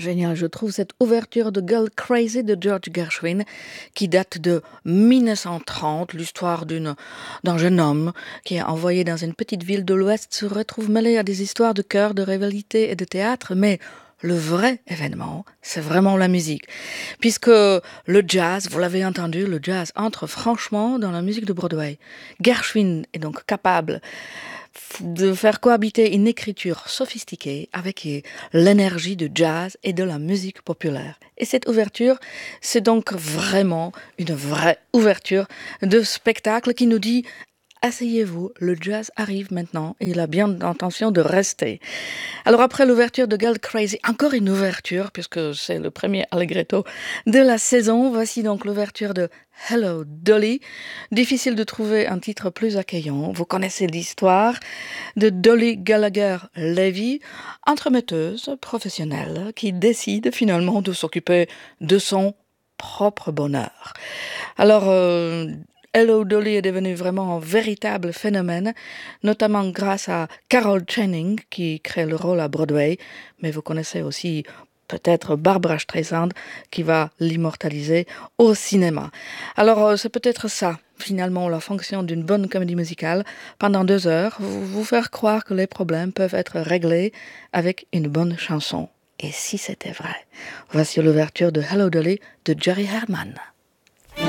génial, je trouve, cette ouverture de Girl Crazy de George Gershwin, qui date de 1930. L'histoire d'un jeune homme qui est envoyé dans une petite ville de l'Ouest se retrouve mêlé à des histoires de cœur, de rivalité et de théâtre, mais le vrai événement, c'est vraiment la musique. Puisque le jazz, vous l'avez entendu, le jazz entre franchement dans la musique de Broadway. Gershwin est donc capable de faire cohabiter une écriture sophistiquée avec l'énergie du jazz et de la musique populaire. Et cette ouverture, c'est donc vraiment une vraie ouverture de spectacle qui nous dit: asseyez-vous, le jazz arrive maintenant et il a bien l'intention de rester. Alors après l'ouverture de Girl Crazy, encore une ouverture, puisque c'est le premier allegretto de la saison. Voici donc l'ouverture de Hello Dolly. Difficile de trouver un titre plus accueillant. Vous connaissez l'histoire de Dolly Gallagher-Levy, entremetteuse professionnelle qui décide finalement de s'occuper de son propre bonheur. Alors, Hello Dolly est devenu vraiment un véritable phénomène, notamment grâce à Carol Channing qui crée le rôle à Broadway, mais vous connaissez aussi peut-être Barbra Streisand qui va l'immortaliser au cinéma. Alors c'est peut-être ça, finalement, la fonction d'une bonne comédie musicale. Pendant 2 heures, vous faire croire que les problèmes peuvent être réglés avec une bonne chanson. Et si c'était vrai? Voici l'ouverture de Hello Dolly de Jerry Herman.